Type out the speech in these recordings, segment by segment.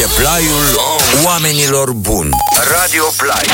E plaiul oamenilor buni. Radio Play.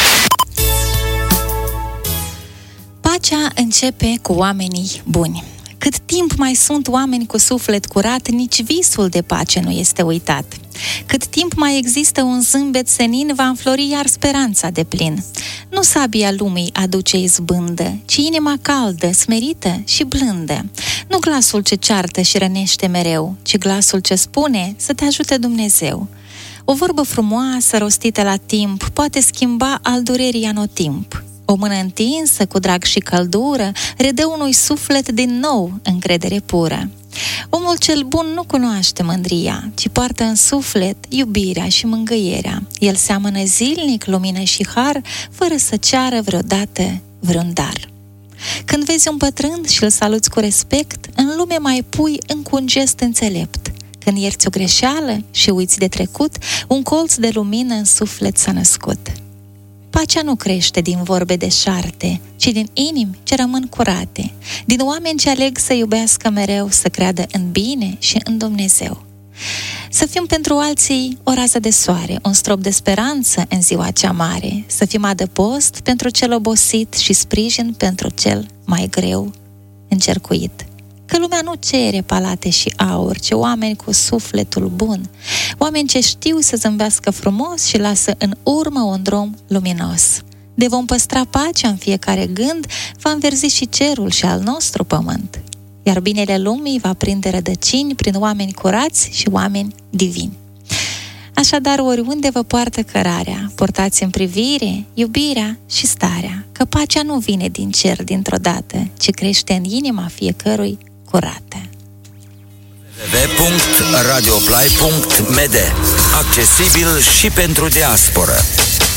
Pacea începe cu oamenii buni. Cât timp mai sunt oameni cu suflet curat, nici visul de pace nu este uitat. Cât timp mai există un zâmbet senin, va înflori iar speranța de plin. Nu sabia lumii aduce izbândă, ci inima caldă, smerită și blândă. Nu glasul ce ceartă și rănește mereu, ci glasul ce spune să te ajute Dumnezeu. O vorbă frumoasă, rostită la timp, poate schimba al durerii anotimp. O mână întinsă cu drag și căldură redă unui suflet din nou încredere pură. Omul cel bun nu cunoaște mândria, ci poartă în suflet iubirea și mângâierea. El seamănă zilnic lumină și har, fără să ceară vreodată vreun dar. Când vezi un bătrân și îl saluți cu respect, în lume mai pui încă un gest înțelept. Când ierți o greșeală și uiți de trecut, un colț de lumină în suflet s-a născut. Pacea nu crește din vorbe deșarte, ci din inimi ce rămân curate, din oameni ce aleg să iubească mereu, să creadă în bine și în Dumnezeu. Să fim pentru alții o rază de soare, un strop de speranță în ziua cea mare, să fim adăpost pentru cel obosit și sprijin pentru cel mai greu încercuit. Că lumea nu cere palate și aur, ci oameni cu sufletul bun, oameni ce știu să zâmbească frumos și lasă în urmă un drum luminos. De vom păstra pacea în fiecare gând, va înverzi și cerul și al nostru pământ. Iar binele lumii va prinde rădăcini prin oameni curați și oameni divini. Așadar, oriunde vă poartă cărarea, purtați în privire iubirea și starea, că pacea nu vine din cer dintr-o dată, ci crește în inima fiecărui curată. www.radioplay.md. Accesibil și pentru diasporă.